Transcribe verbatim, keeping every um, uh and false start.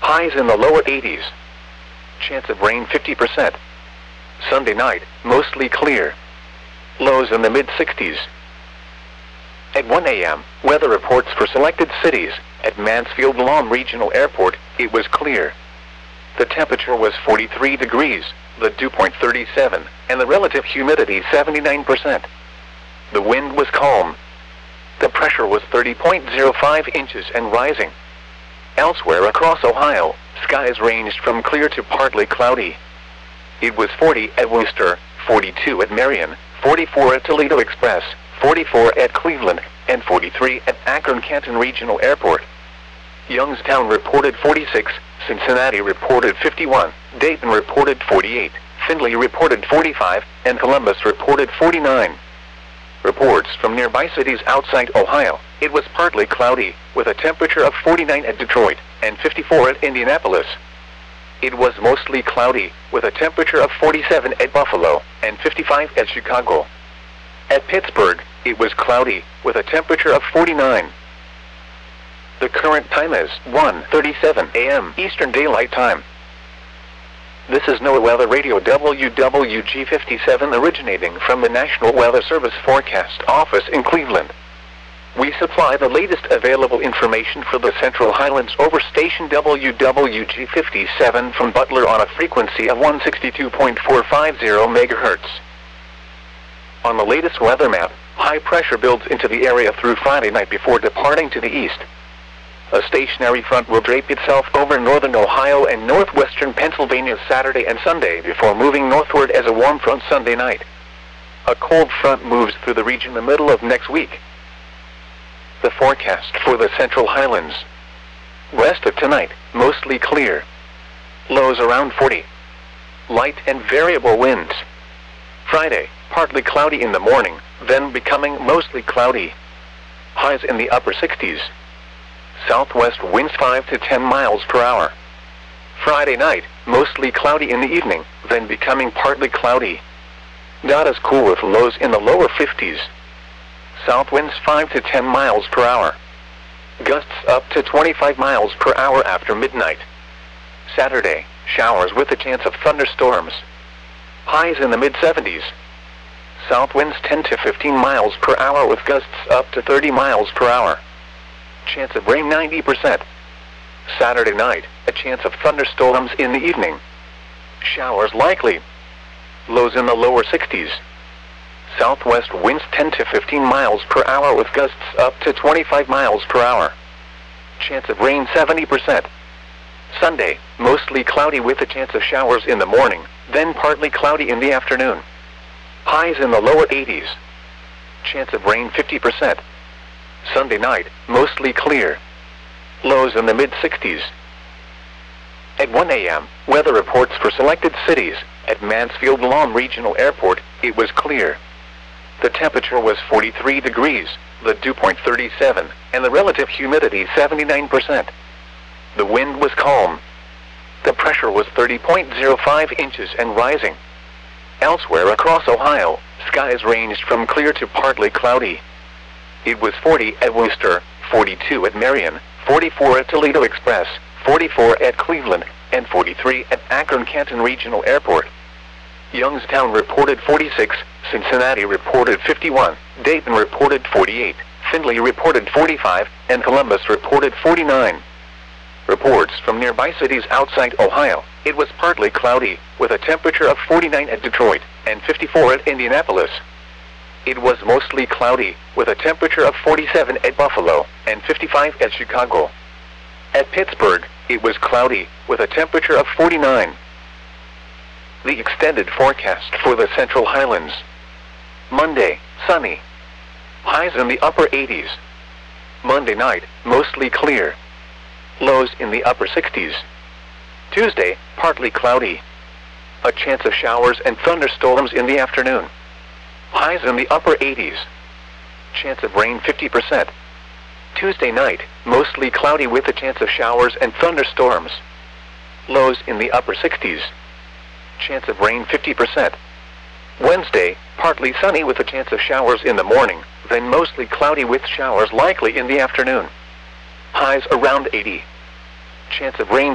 Highs in the lower eighties. Chance of rain fifty percent. Sunday night, mostly clear. Lows in the mid sixties. At one A M, weather reports for selected cities. At Mansfield-Lahm Regional Airport, it was clear. The temperature was forty-three degrees, the dew point thirty-seven, and the relative humidity seventy-nine percent. The wind was calm. The pressure was thirty point zero five inches and rising. Elsewhere across Ohio, skies ranged from clear to partly cloudy. It was forty at Wooster, forty-two at Marion, forty-four at Toledo Express, forty-four at Cleveland, and forty-three at Akron-Canton Regional Airport. Youngstown reported forty-six, Cincinnati reported fifty-one, Dayton reported forty-eight, Findlay reported forty-five, and Columbus reported forty-nine. Reports from nearby cities outside Ohio, it was partly cloudy, with a temperature of forty-nine at Detroit, and fifty-four at Indianapolis. It was mostly cloudy, with a temperature of forty-seven at Buffalo, and fifty-five at Chicago. At Pittsburgh, it was cloudy, with a temperature of forty-nine. The current time is one thirty-seven A M Eastern Daylight Time. This is NOAA Weather Radio W W G fifty-seven originating from the National Weather Service Forecast Office in Cleveland. We supply the latest available information for the Central Highlands over station W W G fifty-seven from Butler on a frequency of one sixty-two point four five zero megahertz. On the latest weather map, high pressure builds into the area through Friday night before departing to the east. A stationary front will drape itself over northern Ohio and northwestern Pennsylvania Saturday and Sunday before moving northward as a warm front Sunday night. A cold front moves through the region the middle of next week. The forecast for the Central Highlands. West of tonight, mostly clear. Lows around forty. Light and variable winds. Friday, partly cloudy in the morning, then becoming mostly cloudy. Highs in the upper sixties. Southwest winds five to ten miles per hour. Friday night, mostly cloudy in the evening, then becoming partly cloudy. Not as cool with lows in the lower fifties. South winds five to ten miles per hour. Gusts up to twenty-five miles per hour after midnight. Saturday, showers with a chance of thunderstorms. Highs in the mid seventies. South winds ten to fifteen miles per hour with gusts up to thirty miles per hour. Chance of rain ninety percent. Saturday night, a chance of thunderstorms in the evening. Showers likely. Lows in the lower sixties. Southwest winds ten to fifteen miles per hour with gusts up to twenty-five miles per hour. Chance of rain seventy percent. Sunday, mostly cloudy with a chance of showers in the morning, then partly cloudy in the afternoon. Highs in the lower eighties. Chance of rain fifty percent. Sunday night, mostly clear. Lows in the mid sixties. At one A M, weather reports for selected cities. At Mansfield-Lahm Regional Airport, it was clear. The temperature was forty-three degrees, the dew point thirty-seven, and the relative humidity seventy-nine percent. The wind was calm. The pressure was thirty point zero five inches and rising. Elsewhere across Ohio, skies ranged from clear to partly cloudy. It was forty at Wooster, forty-two at Marion, forty-four at Toledo Express, forty-four at Cleveland, and forty-three at Akron-Canton Regional Airport. Youngstown reported forty-six, Cincinnati reported fifty-one, Dayton reported forty-eight, Findlay reported forty-five, and Columbus reported forty-nine. Reports from nearby cities outside Ohio, it was partly cloudy, with a temperature of forty-nine at Detroit, and fifty-four at Indianapolis. It was mostly cloudy, with a temperature of forty-seven at Buffalo, and fifty-five at Chicago. At Pittsburgh, it was cloudy, with a temperature of forty-nine. The extended forecast for the Central Highlands. Monday, sunny. Highs in the upper eighties. Monday night, mostly clear. Lows in the upper sixties. Tuesday, partly cloudy. A chance of showers and thunderstorms in the afternoon. Highs in the upper eighties. Chance of rain fifty percent. Tuesday night, mostly cloudy with a chance of showers and thunderstorms. Lows in the upper sixties. Chance of rain fifty percent. Wednesday, partly sunny with a chance of showers in the morning, then mostly cloudy with showers likely in the afternoon. Highs around eighty. Chance of rain